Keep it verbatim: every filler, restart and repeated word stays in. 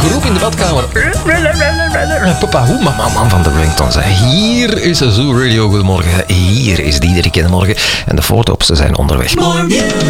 geroep in de badkamer. Papa, hoe mama man van de Ringtones. Hier is Zoo Radio. Goedemorgen. Hier is Diederik in de morgen. En de foto's zijn onderweg. More music.